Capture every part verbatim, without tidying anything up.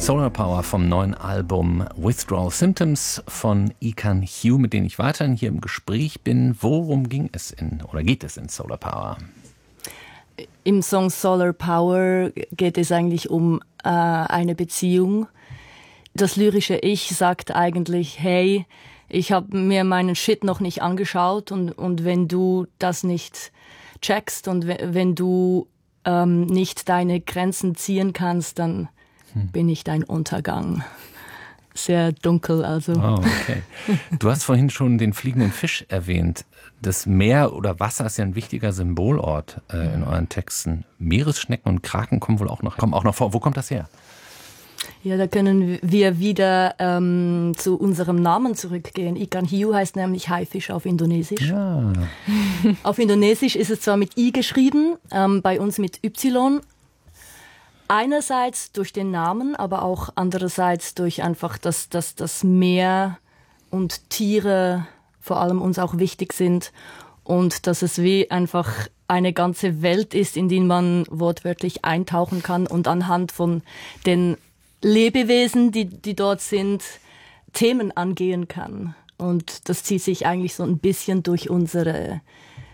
Solar Power vom neuen Album Withdrawal Symptoms von Ikan Hugh, mit denen ich weiterhin hier im Gespräch bin. Worum ging es in oder geht es in Solar Power? Im Song Solar Power geht es eigentlich um äh, eine Beziehung. Das lyrische Ich sagt eigentlich, hey, ich habe mir meinen Shit noch nicht angeschaut und, und wenn du das nicht checkst und w- wenn du ähm, nicht deine Grenzen ziehen kannst, dann hm. bin ich dein Untergang. Sehr dunkel also. Oh, okay. Du hast vorhin schon den fliegenden Fisch erwähnt. Das Meer oder Wasser ist ja ein wichtiger Symbolort äh, in euren Texten. Meeresschnecken und Kraken kommen wohl auch noch, kommen auch noch vor. Wo kommt das her? Ja, da können wir wieder ähm, zu unserem Namen zurückgehen. Ikan Hiu heißt nämlich Haifisch auf Indonesisch. Ja. Auf Indonesisch ist es zwar mit I geschrieben, ähm, bei uns mit Y. Einerseits durch den Namen, aber auch andererseits durch einfach, dass, dass das Meer und Tiere vor allem uns auch wichtig sind und dass es wie einfach eine ganze Welt ist, in die man wortwörtlich eintauchen kann und anhand von den Lebewesen, die, die dort sind, Themen angehen kann. Und das zieht sich eigentlich so ein bisschen durch unsere,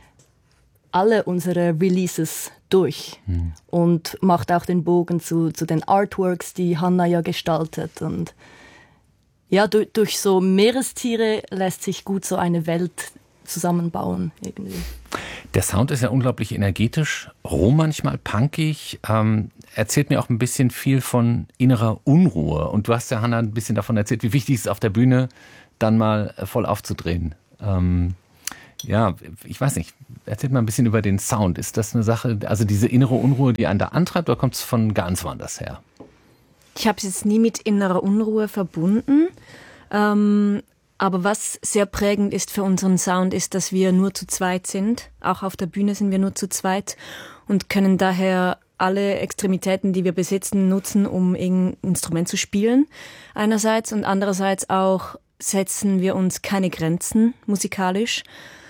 alle unsere Releases durch hm. und macht auch den Bogen zu, zu den Artworks, die Hannah ja gestaltet. Und ja, durch, durch so Meerestiere lässt sich gut so eine Welt zusammenbauen irgendwie. Der Sound ist ja unglaublich energetisch, roh manchmal, punkig, ähm, erzählt mir auch ein bisschen viel von innerer Unruhe. Und du hast ja, Hannah, ein bisschen davon erzählt, wie wichtig es ist, auf der Bühne dann mal voll aufzudrehen. Ähm, ja, ich weiß nicht, erzählt mal ein bisschen über den Sound. Ist das eine Sache, also diese innere Unruhe, die einen da antreibt, oder kommt es von ganz woanders her? Ich habe es jetzt nie mit innerer Unruhe verbunden. Ähm, aber was sehr prägend ist für unseren Sound, ist, dass wir nur zu zweit sind. Auch auf der Bühne sind wir nur zu zweit und können daher alle Extremitäten, die wir besitzen, nutzen, um irgendein Instrument zu spielen. Einerseits und andererseits auch setzen wir uns keine Grenzen musikalisch.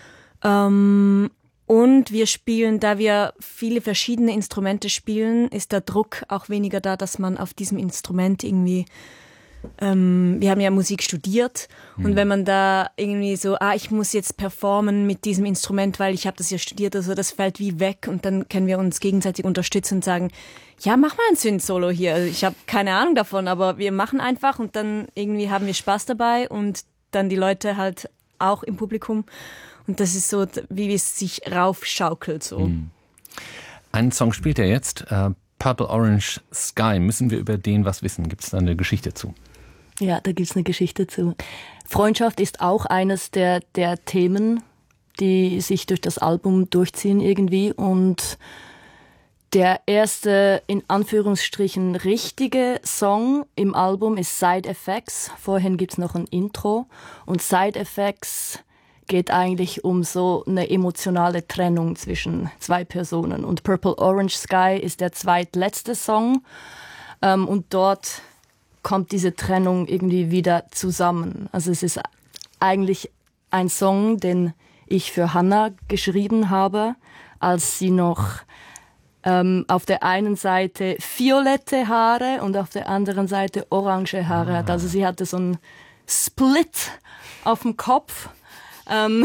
Ähm, und wir spielen, da wir viele verschiedene Instrumente spielen, ist der Druck auch weniger da, dass man auf diesem Instrument irgendwie Ähm, wir haben ja Musik studiert mhm. und wenn man da irgendwie so, ah, ich muss jetzt performen mit diesem Instrument, weil ich habe das ja studiert, also das fällt wie weg und dann können wir uns gegenseitig unterstützen und sagen, ja, mach mal ein Synth-Solo hier. Also ich habe keine Ahnung davon, aber wir machen einfach und dann irgendwie haben wir Spaß dabei und dann die Leute halt auch im Publikum und das ist so, wie es sich raufschaukelt so. Mhm. Einen Song spielt er jetzt, äh, Purple Orange Sky. Müssen wir über den was wissen? Gibt es da eine Geschichte zu? Ja, da gibt es eine Geschichte zu. Freundschaft ist auch eines der, der Themen, die sich durch das Album durchziehen irgendwie. Und der erste, in Anführungsstrichen, richtige Song im Album ist Side Effects. Vorhin gibt es noch ein Intro. Und Side Effects geht eigentlich um so eine emotionale Trennung zwischen zwei Personen. Und Purple Orange Sky ist der zweitletzte Song. Ähm, und dort kommt diese Trennung irgendwie wieder zusammen. Also es ist eigentlich ein Song, den ich für Hannah geschrieben habe, als sie noch ähm, auf der einen Seite violette Haare und auf der anderen Seite orange Haare ah. hat. Also sie hatte so einen Split auf dem Kopf. Ähm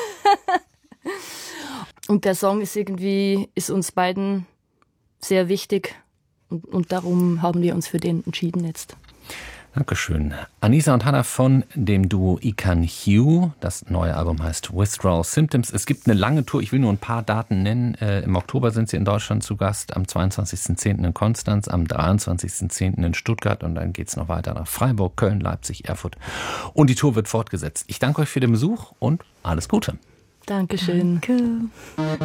und der Song ist irgendwie, ist uns beiden sehr wichtig und, und darum haben wir uns für den entschieden jetzt. Dankeschön. Anissa und Hannah von dem Duo Ikan Hugh. Das neue Album heißt Withdrawal Symptoms. Es gibt eine lange Tour, ich will nur ein paar Daten nennen. Äh, Im Oktober sind sie in Deutschland zu Gast, am zweiundzwanzigsten zehnten in Konstanz, am dreiundzwanzigsten zehnten in Stuttgart und dann geht es noch weiter nach Freiburg, Köln, Leipzig, Erfurt. Und die Tour wird fortgesetzt. Ich danke euch für den Besuch und alles Gute. Dankeschön. Danke.